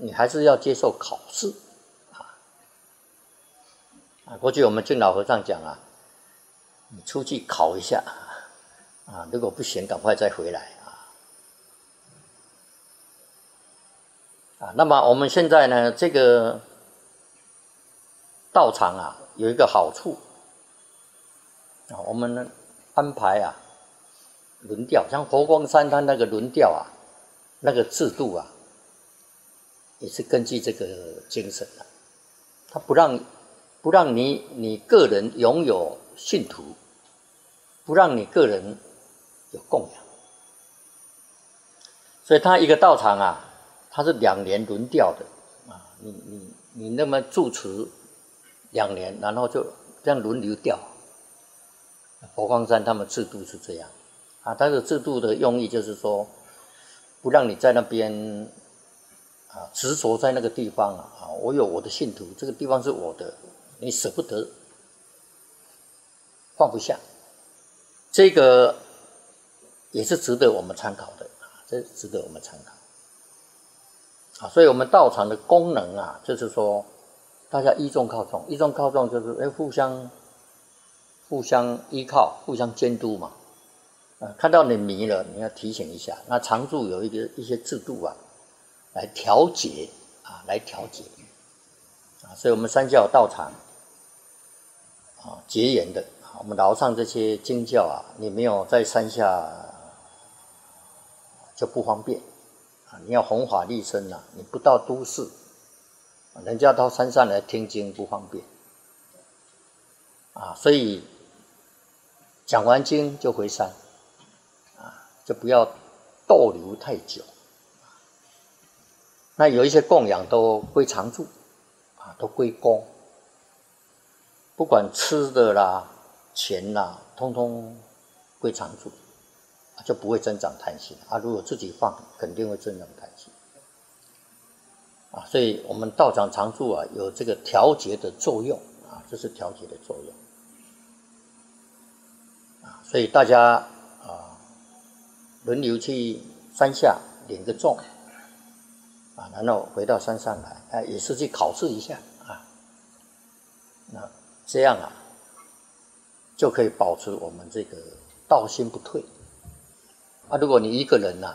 你还是要接受考试过去我们敬老和尚讲你出去考一下如果不行赶快再回来那么我们现在呢，这个道场有一个好处我们安排轮调，像佛光山它那个轮调那个制度也是根据这个精神它不让你个人拥有信徒，不让你个人有供养，所以它一个道场它是2年轮调的你那么住持2年，然后就这样轮流调。佛光山他们制度是这样它的制度的用意就是说，不让你在那边执着在那个地方我有我的信徒，这个地方是我的，你舍不得，放不下，这个也是值得我们参考的这值得我们参考所以我们道场的功能就是说大家依众靠众，依众靠众就是互相依靠，互相监督嘛看到你迷了你要提醒一下，那常住有一些制度来调节所以我们三教道场结缘的我们楼上这些经教你没有在山下就不方便你要弘法利生你不到都市人家到山上来听经不方便所以讲完经就回山就不要逗留太久那有一些供养都归常住都归公，不管吃的啦钱啦通通归常住就不会增长贪心如果自己放肯定会增长贪心所以我们道场常住有这个调节的作用这是调节的作用所以大家轮流去山下领个众然后回到山上来也是去考试一下那这样就可以保持我们这个道心不退如果你一个人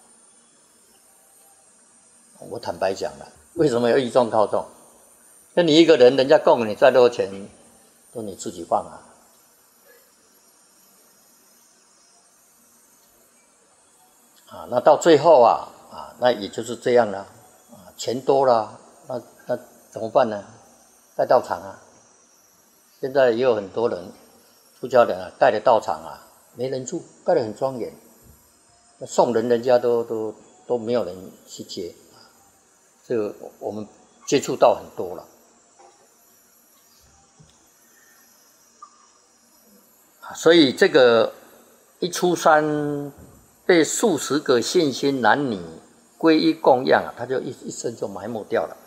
我坦白讲了，为什么要依众靠众？那你一个人，人家供你再多钱都你自己放那到最后那也就是这样了钱多了那怎么办呢？盖道场现在也有很多人出家人盖的道场没人住，盖得很庄严，送人家都没有人去接这个我们接触到很多了所以这个一出山被数十个信心男女皈依供养他就一生就埋没掉了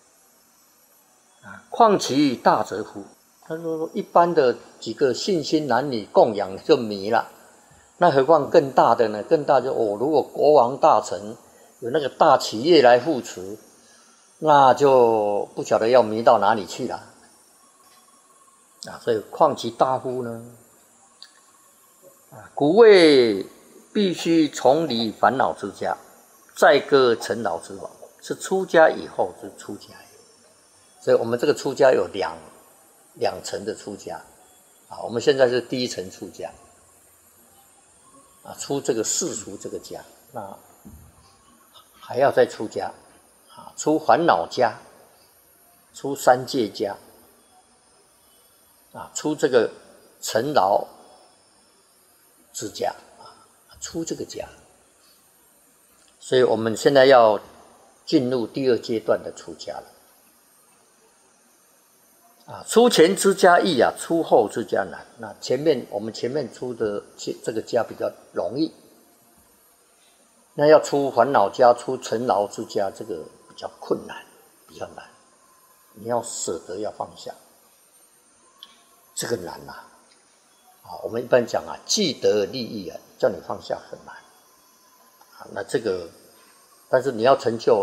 况其大则乎？他说一般的几个信心男女供养就迷了，那何况更大的呢？更大就如果国王大臣有那个大企业来扶持，那就不晓得要迷到哪里去了所以况其大乎呢？古谓必须从离烦恼之家，再割尘劳之网，是出家以后之出家。所以我们这个出家有两层的出家我们现在是第一层出家出这个世俗这个家，那还要再出家出烦恼家，出三界家出这个尘劳之家出这个家。所以我们现在要进入第2阶段的出家了出前之家易出后之家难。那我们前面出的这个家比较容易，那要出烦恼家，出尘劳之家，这个比较困难，比较难。你要舍得，要放下，这个难我们一般讲既得利益叫你放下很难那这个，但是你要成就